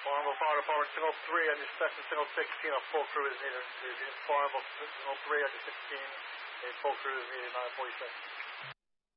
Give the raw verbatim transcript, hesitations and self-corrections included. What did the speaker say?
Farnborough Fire Department, signal three on your special signal sixteen, a full crew is needed. Farnborough signal three on your sixteen, a full crew is needed, nine forty-six.